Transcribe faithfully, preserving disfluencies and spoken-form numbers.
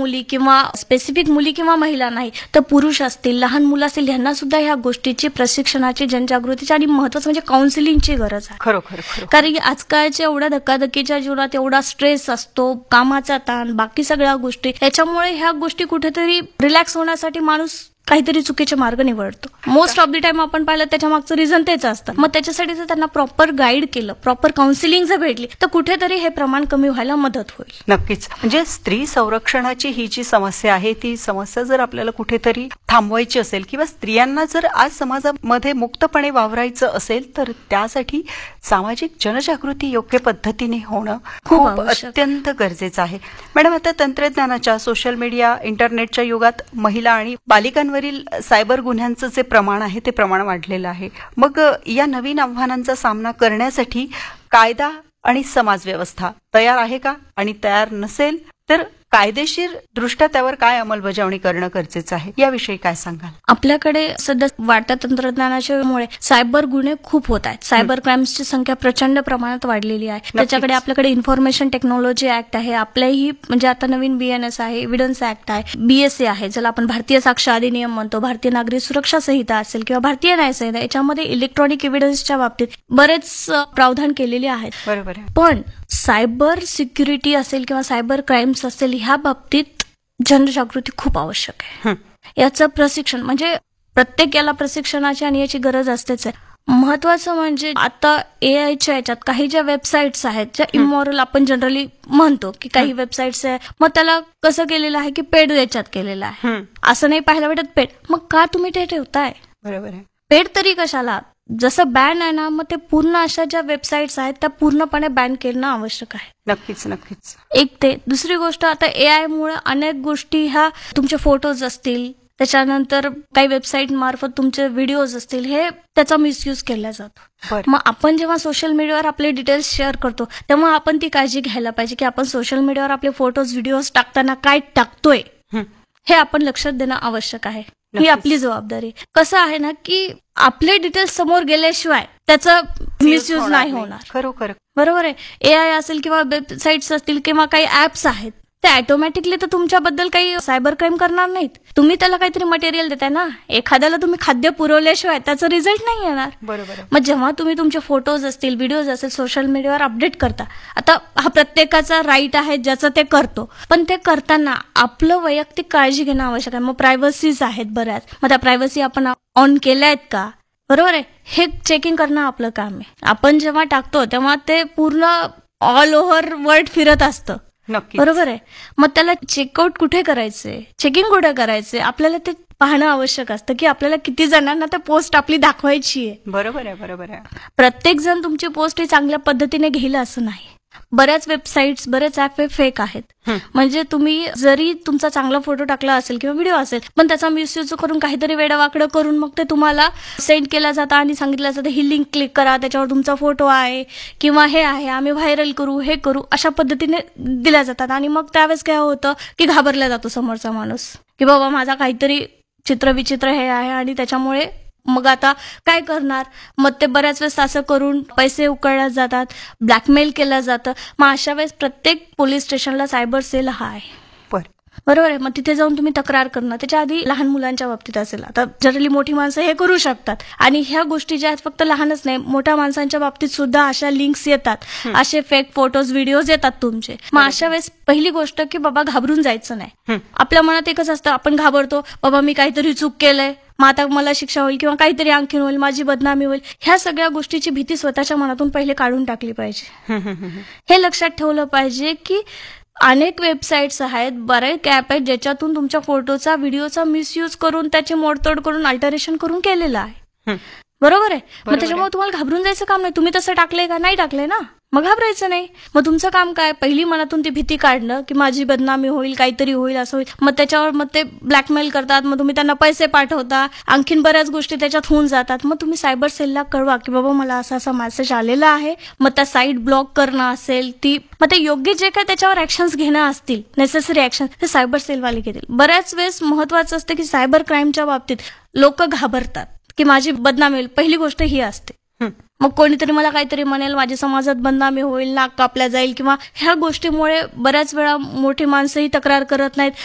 मुली किंवा स्पेसिफिक मुली किंवा महिला नाही तर पुरुष असतील, लहान मुलं असतील, यांना सुद्धा ह्या गोष्टीची प्रशिक्षणाची, जनजागृतीची आणि महत्वाचं म्हणजे काउन्सिलिंगची गरज आहे. खरोखर कारण की आजकालच्या एवढ्या धक्काधक्कीच्या जीवनात एवढा स्ट्रेस असतो, कामाचा ताण, बाकी सगळ्या गोष्टी, याच्यामुळे ह्या गोष्टी कुठेतरी रिलॅक्स होण्यासाठी माणूस काहीतरी चुकीचे मार्ग निवडतो. मोस्ट ऑफ द टाइम आपण पाहिलं त्याच्या मागचं रिझन तेच असतं. मग त्याच्यासाठी जर त्यांना प्रॉपर गाईड केलं, प्रॉपर काउन्सिलिंग जर भेटली तर कुठेतरी हे प्रमाण कमी व्हायला मदत होईल. नक्कीच. म्हणजे स्त्री संरक्षणाची ही जी समस्या आहे ती समस्या जर आपल्याला कुठेतरी थांबवायची असेल किंवा स्त्रियांना जर आज समाजामध्ये मुक्तपणे वावरायचं असेल तर त्यासाठी सामाजिक जनजागृती योग्य पद्धतीने होणं खूप अत्यंत गरजेचं आहे. मॅडम, आता तंत्रज्ञानाच्या, सोशल मीडिया, इंटरनेटच्या युगात महिला आणि बालिकांवर सायबर गुन्ह्यांचं जे प्रमाण आहे ते प्रमाण वाढलेलं आहे. मग या नवीन आव्हानांचा सामना करण्यासाठी कायदा आणि समाज व्यवस्था तयार आहे का? आणि तयार नसेल तर कायदेशीर दृष्ट्या त्यावर काय अंमलबजावणी करणं गरजेचं आहे, याविषयी काय सांगाल? आपल्याकडे सध्या वाढत्या तंत्रज्ञानाच्या मुळे सायबर गुन्हे खूप होत आहेत. सायबर क्राईम्सची संख्या प्रचंड प्रमाणात वाढलेली आहे. त्याच्याकडे आपल्याकडे इन्फॉर्मेशन टेक्नॉलॉजी ऍक्ट आहे, आपल्याही म्हणजे आता नवीन बीएनएस आहे, एव्हिडन्स ऍक्ट आहे, बीएसए आहे, ज्याला आपण भारतीय साक्ष अधिनियम म्हणतो, भारतीय नागरिक सुरक्षा संहिता असेल किंवा भारतीय न्याय संहिता, याच्यामध्ये इलेक्ट्रॉनिक एव्हिडन्सच्या बाबतीत बरेच प्रावधान केलेले आहेत. बरोबर आहे. पण सायबर सिक्युरिटी असेल किंवा सायबर क्राईम्स असेल, ह्या बाबतीत जनजागृती खूप आवश्यक आहे. याचं प्रशिक्षण म्हणजे प्रत्येक याला प्रशिक्षणाची आणि याची गरज असतेच आहे. महत्वाचं म्हणजे आता ए आयच्या याच्यात काही ज्या वेबसाईट्स आहेत ज्या इमॉरल आपण जनरली म्हणतो की काही वेबसाईट्स आहे, मग त्याला कसं केलेलं आहे की पेड याच्यात केलेलं आहे, असं नाही पाहायला भेटत पेड. मग का तुम्ही ते ठेवताय? बरोबर आहे. पेड तरी कशाला? जसं बॅन आहे ना, मग ते पूर्ण अशा ज्या वेबसाईट्स आहेत त्या पूर्णपणे बॅन करणं आवश्यक आहे. नक्कीच नक्कीच. एक ते. दुसरी गोष्ट, आता ए आय मुळे अनेक गोष्टी ह्या तुमचे फोटोज असतील, त्याच्यानंतर काही वेबसाईट मार्फत तुमचे व्हिडिओज असतील, हे त्याचा मिसयूज केला जातो. मग आपण जेव्हा सोशल मीडियावर आपले डिटेल्स शेअर करतो तेव्हा आपण ती काळजी घ्यायला पाहिजे की आपण सोशल मीडियावर आपले फोटोज, व्हिडिओज टाकताना काय टाकतोय हे आपण लक्षात देणं आवश्यक आहे. ही आपली जबाबदारी. कसं आहे ना की आपले डिटेल्स समोर गेल्याशिवाय त्याचा मिसयूज नाही होणार. खरोखर बरोबर आहे. ए आय असेल किंवा वेबसाईट्स असतील किंवा काही ऍप्स आहेत, ते ऑटोमॅटिकली तर तुमच्याबद्दल काही सायबर क्राईम करणार नाहीत. तुम्ही त्याला काहीतरी मटेरियल देताय ना, एखाद्याला तुम्ही खाद्य पुरवल्याशिवाय त्याचा रिझल्ट नाही येणार. बरोबर. मग जेव्हा तुम्ही तुमचे फोटोज असतील, व्हिडिओज असतील सोशल मीडियावर अपडेट करता, आता हा प्रत्येकाचा राईट आहे ज्याचं ते करतो, पण ते करताना आपलं वैयक्तिक काळजी घेणं आवश्यक आहे. मग प्रायव्हसीज आहेत बऱ्याच, मग त्या प्रायव्हसी आपण ऑन केल्या आहेत का? बरोबर आहे. हे चेकिंग करणं आपलं काम आहे. आपण जेव्हा टाकतो तेव्हा ते पूर्ण ऑल ओव्हर वर्ल्ड फिरत असतं. बरोबर आहे. मग त्याला चेकआउट कुठे करायचंय, चेकिंग कुठे करायचंय, आपल्याला ते पाहणं आवश्यक असतं की आपल्याला किती जणांना त्या पोस्ट आपली दाखवायची आहे. बरोबर आहे. बरोबर आहे. प्रत्येक जण तुमची पोस्ट ही चांगल्या पद्धतीने घेईल असं नाही. बऱ्याच वेबसाईट्स, बरेच ऍप फेक आहेत. म्हणजे तुम्ही जरी तुमचा चांगला फोटो टाकला असेल किंवा व्हिडिओ असेल, पण त्याचा मिसयूज करून काहीतरी वेडावाकडं करून मग ते तुम्हाला सेंड केलं जातं आणि सांगितलं जातं ही लिंक क्लिक करा, त्याच्यावर तुमचा फोटो आहे किंवा हे आहे, आम्ही व्हायरल करू, हे करू, अशा पद्धतीने दिल्या जातात. आणि मग त्यावेळेस काय होतं की घाबरला जातो समोरचा माणूस की बाबा माझा काहीतरी चित्र विचित्र हे आहे आणि त्याच्यामुळे मग आता काय करणार. मग ते बऱ्याच वेळेस असं करून पैसे उकळल्या जातात, ब्लॅकमेल केलं जातं. मग अशा वेळेस प्रत्येक पोलीस स्टेशनला सायबर सेल हा आहे. बरोबर आहे. मग तिथे जाऊन तुम्ही तक्रार करणं. त्याच्या आधी लहान मुलांच्या बाबतीत असेल, आता जनरली मोठी माणसं हे करू शकतात आणि ह्या गोष्टी ज्या आहेत फक्त लहानच नाही, मोठ्या माणसांच्या बाबतीत सुद्धा अशा लिंक्स येतात, असे फेक फोटोज, व्हिडिओज येतात तुमचे. मग अशा वेळेस पहिली गोष्ट की बाबा घाबरून जायचं नाही. आपल्या मनात एकच असतं, आपण घाबरतो बाबा मी काहीतरी चूक केलंय, मग आता मला शिक्षा होईल किंवा काहीतरी आणखीन होईल, माझी बदनामी होईल. ह्या सगळ्या गोष्टीची भीती स्वतःच्या मनातून पहिले काढून टाकली पाहिजे. हे लक्षात ठेवलं पाहिजे की अनेक वेबसाईट्स आहेत, बरेच ऍप आहेत ज्याच्यातून तुमच्या फोटोचा, व्हिडिओचा मिसयूज करून त्याची मोडतोड करून अल्टरेशन करून केलेलं आहे. बरोबर आहे. मग त्याच्यामुळे तुम्हाला घाबरून जायचं काम नाही. तुम्ही तसं टाकलंय का? नाही टाकलंय ना, मग घाबरायचं नाही. मग तुमचं काम काय, पहिली मनातून ती भीती काढणं की माझी बदनामी होईल, काहीतरी होईल, असं होईल. मग त्याच्यावर मग ते ब्लॅकमेल करतात, मग तुम्ही त्यांना पैसे पाठवता, आणखीन बऱ्याच गोष्टी त्याच्यात होऊन जातात. मग तुम्ही सायबर सेलला कळवा की बाबा मला असा असा मेसेज आलेला आहे. मग त्या साईट ब्लॉक करणं असेल ती, मग ते योग्य जे काय त्याच्यावर ऍक्शन्स घेणं असतील, नेसेसरी ऍक्शन, ते सायबर सेलवाले घेतील. बऱ्याच वेळेस महत्वाचं असतं की सायबर क्राईमच्या बाबतीत लोक घाबरतात की माझी बदनामी होईल. पहिली गोष्ट ही असते. मग कोणीतरी मला काहीतरी म्हणेल, माझ्या समाजात बदनामी होईल, नाक कापल्या जाईल, किंवा ह्या गोष्टीमुळे बऱ्याच वेळा मोठी माणसंही तक्रार करत नाहीत.